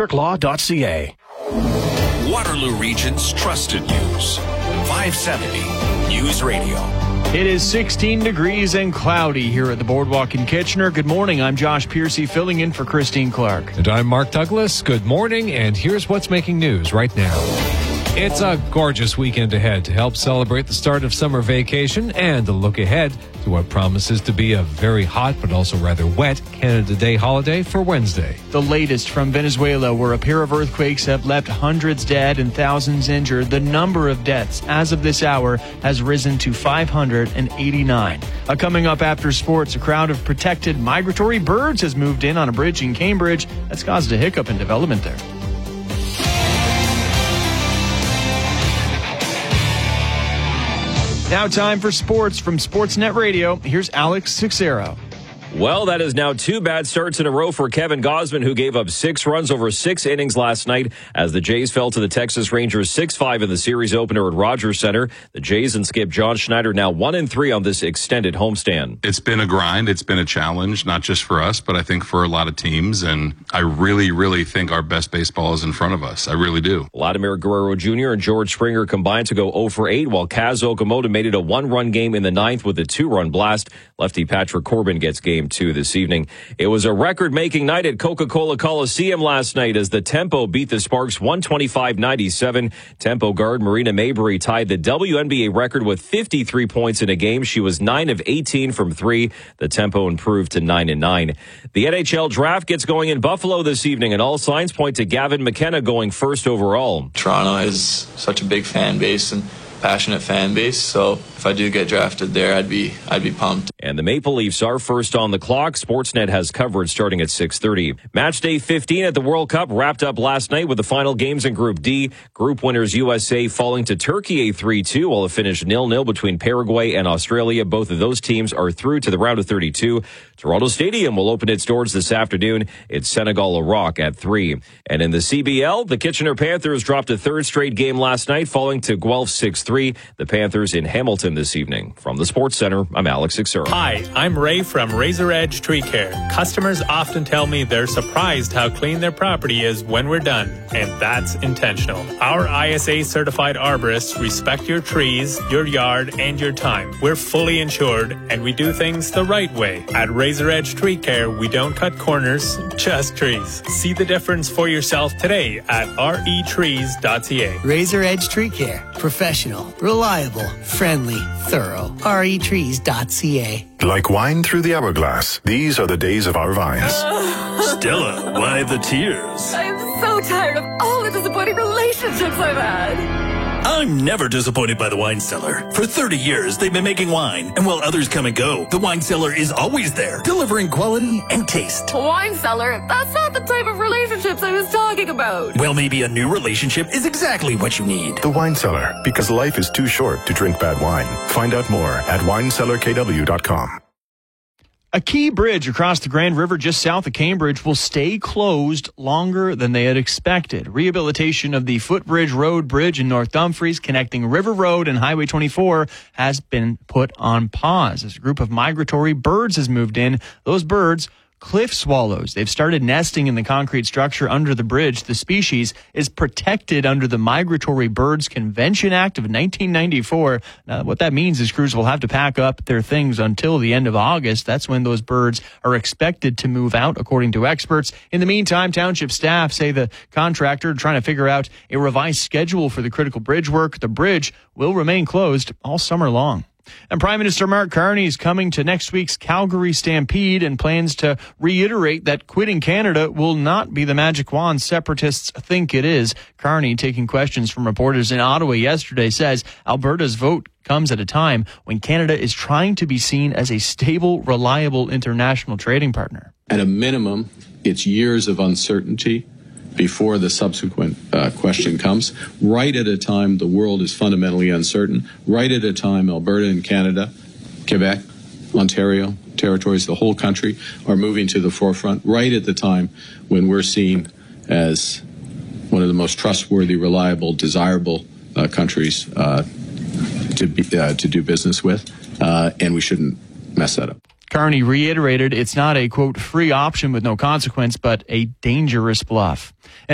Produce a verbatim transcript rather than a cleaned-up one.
kirk law dot c a. Waterloo Region's trusted news. five seventy News Radio. It is sixteen degrees and cloudy here at the Boardwalk in Kitchener. Good morning. I'm Josh Piercy filling in for Christine Clark. And I'm Mark Douglas. Good morning, and here's what's making news right now. It's a gorgeous weekend ahead to help celebrate the start of summer vacation and a look ahead to what promises to be a very hot but also rather wet Canada Day holiday for Wednesday. The latest from Venezuela, where a pair of earthquakes have left hundreds dead and thousands injured. The number of deaths as of this hour has risen to five hundred eighty-nine. Uh, coming up after sports, a crowd of protected migratory birds has moved in on a bridge in Cambridge. That's caused a hiccup in development there. Now time for sports from Sportsnet Radio. Here's Alex Teixeira. Well, that is now two bad starts in a row for Kevin Gausman, who gave up six runs over six innings last night as the Jays fell to the Texas Rangers six five in the series opener at Rogers Center. The Jays and skip John Schneider now one and three on this extended homestand. It's been a grind. It's been a challenge, not just for us, but I think for a lot of teams. And I really, really think our best baseball is in front of us. I really do. Vladimir Guerrero Junior and George Springer combined to go oh for eight, while Kaz Okamoto made it a one-run game in the ninth with a two-run blast. Lefty Patrick Corbin gets game two this evening. It was a record-making night at Coca-Cola Coliseum last night as the Tempo beat the Sparks one twenty-five ninety-seven. Tempo guard Marina Maybury tied the W N B A record with fifty-three points in a game. She was nine of eighteen from three. The Tempo improved to nine and nine. The N H L draft gets going in Buffalo this evening, and all signs point to Gavin McKenna going first overall. Toronto has such a big fan base and passionate fan base, so if I do get drafted there, I'd be I'd be pumped. And the Maple Leafs are first on the clock. Sportsnet has coverage starting at six thirty. Match day fifteen at the World Cup wrapped up last night with the final games in Group D. Group winners U S A falling to Turkey a three two, while it finished nil nil between Paraguay and Australia. Both of those teams are through to the round of thirty-two. Toronto Stadium will open its doors this afternoon. It's Senegal-Iraq at three. And in the C B L, the Kitchener Panthers dropped a third straight game last night, falling to Guelph six three. The Panthers in Hamilton this evening. From the Sports Center, I'm Alex Teixeira. Hi, I'm Ray from Razor Edge Tree Care. Customers often tell me they're surprised how clean their property is when we're done, and that's intentional. Our I S A certified arborists respect your trees, your yard, and your time. We're fully insured, and we do things the right way. At Razor Edge Tree Care, we don't cut corners, just trees. See the difference for yourself today at R E trees dot c a. Razor Edge Tree Care. Professional, reliable, friendly, thorough. R E trees dot c a. Like wine through the hourglass, these are the days of our vines. Stella, why the tears? I'm so tired of all the disappointing relationships I've had. I'm never disappointed by the Wine Cellar. For thirty years, they've been making wine, and while others come and go, the Wine Cellar is always there, delivering quality and taste. Wine Cellar? That's not the type of relationships I was talking about. Well, maybe a new relationship is exactly what you need. The Wine Cellar, because life is too short to drink bad wine. Find out more at wine cellar k w dot com. A key bridge across the Grand River just south of Cambridge will stay closed longer than they had expected. Rehabilitation of the Footbridge Road Bridge in North Dumfries connecting River Road and Highway twenty-four has been put on pause as a group of migratory birds has moved in. Those birds, cliff swallows. They've started nesting in the concrete structure under the bridge. The species is protected under the Migratory Birds Convention Act of nineteen ninety-four. Now, what that means is crews will have to pack up their things until the end of August. That's when those birds are expected to move out, according to experts. In the meantime, township staff say the contractor trying to figure out a revised schedule for the critical bridge work. The bridge will remain closed all summer long. And Prime Minister Mark Carney is coming to next week's Calgary Stampede and plans to reiterate that quitting Canada will not be the magic wand separatists think it is. Carney, taking questions from reporters in Ottawa yesterday, says Alberta's vote comes at a time when Canada is trying to be seen as a stable, reliable international trading partner. At a minimum, it's years of uncertainty before the subsequent uh, question comes, right at a time the world is fundamentally uncertain, right at a time Alberta and Canada, Quebec, Ontario, territories, the whole country are moving to the forefront, right at the time when we're seen as one of the most trustworthy, reliable, desirable uh, countries uh, to, be, uh, to do business with, uh, and we shouldn't mess that up. Carney reiterated it's not a, quote, free option with no consequence, but a dangerous bluff.